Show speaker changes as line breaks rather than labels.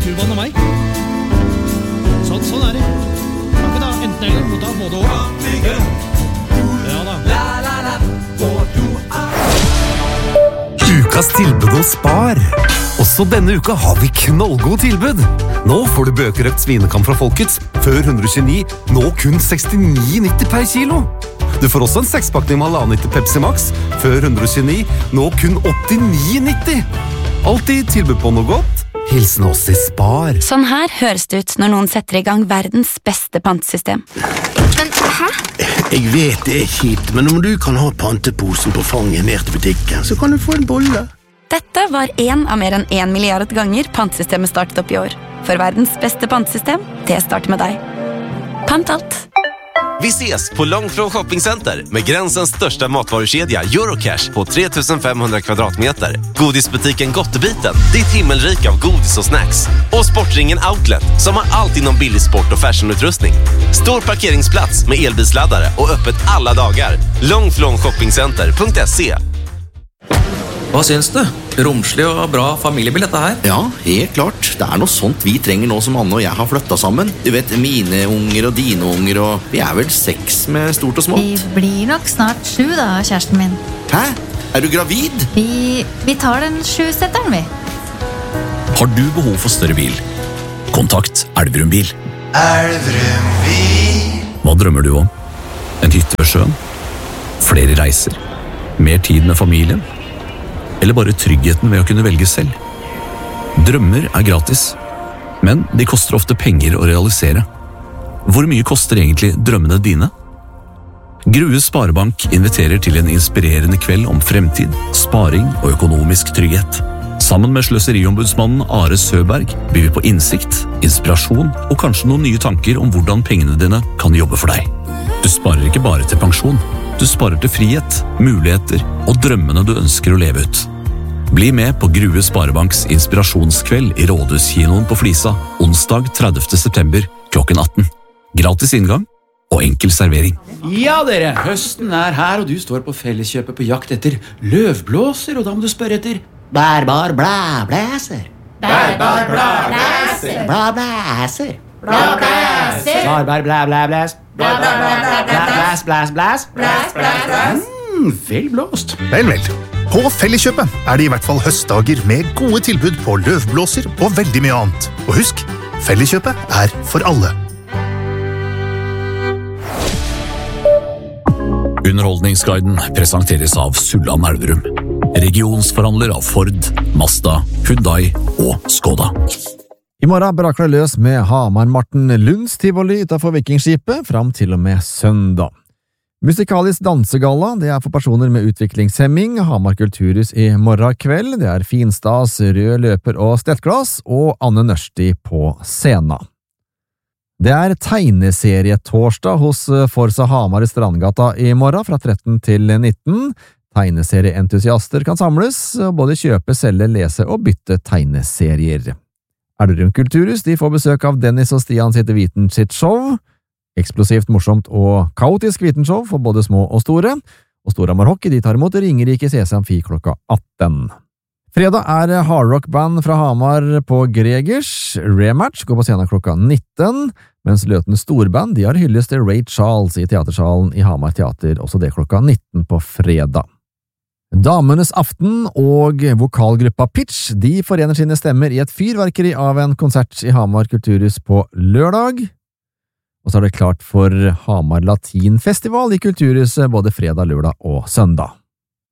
kulturbanen og meg. Sånn det. Kan ikke da enten eller motta både og. Ja da.
Ukas tilbud hos Spar. Også denne uka har vi knallgod tilbud. Nå får du bøkerøkt svinekam fra Folkets, før 129, nå kun 69,90 per kilo. Du får også en 6-pakning med halvannen til Pepsi Max, før 129, nå kun 89,90. Alltid tilbud på noe godt. Hilsen oss i Spar.
Sånn her høres det ut når noen setter i gang verdens beste pantesystem.
Men, hæ?
Jeg vet det kjipt, men om du kan ha panteposen på fanget ned til butikken, så kan du få en bolle.
Dette var en av mer enn 1 milliard ganger pantesystemet startet opp i år. For verdens beste pantesystem, det starter med deg. Pant alt.
Vi ses på Långflon Shoppingcenter med gränsens största matvarukedja Eurocash på 3500 kvadratmeter. Godisbutiken Gottebiten, ditt himmelrik av godis och snacks. Och Sportringen Outlet som har allt inom billig sport och fashionutrustning. Stor parkeringsplats med elbilsladdare och öppet alla dagar. Långflonshoppingcenter.se.
Hva syns du? Romslig og bra familiebil dette her?
Ja, helt klart. Det noe sånt vi trenger nå som Anne og jeg har flyttet sammen. Du vet, mine unger og dine unger, og vi vel 6 med stort og smått.
Vi blir nok snart 7 da, kjæresten min.
Hæ? Du gravid?
Vi tar den 7-setteren, vi.
Har du behov for større bil? Kontakt Elverum Bil.
Elverum Bil.
Hva drømmer du om? En hytte ved sjøen? Flere reiser? Mer tid med familien? Eller bare tryggheten ved å kunne velge selv? Drømmer gratis, men de koster ofte penger å realisere. Hvor mye koster egentlig drømmene dine? Grue Sparebank inviterer til en inspirerende kveld om fremtid, sparing og økonomisk trygghet. Sammen med sløseriombudsmannen Are Søberg byr vi på innsikt, inspirasjon og kanskje noen nye tanker om hvordan pengene dine kan jobbe for deg. Du sparer ikke bare til pensjon. Du sparer til frihet, muligheter og drømmene du ønsker å leve ut. Bli med på Grue Sparebanks inspirasjonskveld i Rådhuskinoen på Flisa, onsdag 30. september klokken 18. Gratis inngang og enkel servering.
Ja dere, høsten her, og du står på Felleskjøpet på jakt etter løvblåser, og da må du spørre etter
Bærbar blæblæser.
Bærbar blæblæser.
Blæblæser.
Blæblæser.
Barbær blæblæblæs.
Blæs,
blæs, blæs.
blæs.
Vel blåst.
Vel. På Felleskjøpet det i hvert fall høstdager med gode tilbud på løvblåser og veldig mye annet. Og husk, Felleskjøpet for alle.
Underholdningsguiden presenteres av Sulland Elverum. Regionsforhandler av Ford, Mazda, Hyundai og Skoda.
I morgen brakler det løs med Hamar-Marten Lunds tivoli utenfor Vikingskipet fram til og med søndag. Musikalisk dansegalla, det for personer med utviklingshemming, Hamar Kulturhus i morgen kveld, det Finstads rød løper og stettglass, og Anne Nørsti på scenen. Det tegneserietorsdag hos Forsa Hamar i Strandgata i morgen fra 13 til 19. Tegneserieentusiaster kan samles, og både kjøpe, selge, lese og bytte tegneserier. Elverum Kulturhus, de får besøk av Dennis og Stian sitt Viten sitt show. Eksplosivt, morsomt og kaotisk vitenshow for både små og store. Og Storhamar Hockey, de tar imot Ringerike CC Amfi klokka 18. Fredag hardrock-band fra Hamar på Gregers. Rematch går på scenen klokka 19, mens Løten Storband, de har hyllest til Ray Charles i Teatersalen i Hamar Teater, også det klokka 19 på fredag. Damenes aften og vokalgruppa Pitch, de forener sine stemmer i et fyrverkeri av en konsert i Hamar Kulturhus på lørdag. Og så det klart for Hamar Latinfestival i Kulturhuset både fredag, lørdag og søndag.